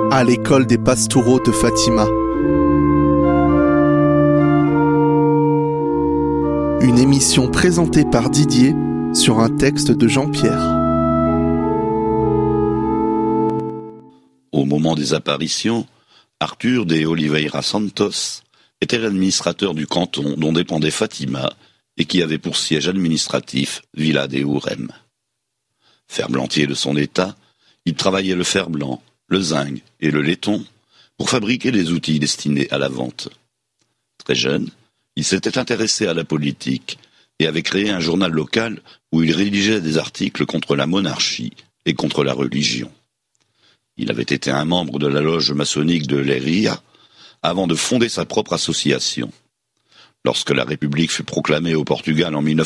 à l'école des Pastoureaux de Fatima. Une émission présentée par Didier sur un texte de Jean-Pierre. Au moment des apparitions, Arthur de Oliveira Santos était l'administrateur du canton dont dépendait Fatima et qui avait pour siège administratif Vila de Ourem. Ferblantier de son état, il travaillait le fer blanc, le zinc et le laiton pour fabriquer des outils destinés à la vente. Très jeune, il s'était intéressé à la politique et avait créé un journal local où il rédigeait des articles contre la monarchie et contre la religion. Il avait été un membre de la loge maçonnique de Leiria avant de fonder sa propre association. Lorsque la République fut proclamée au Portugal en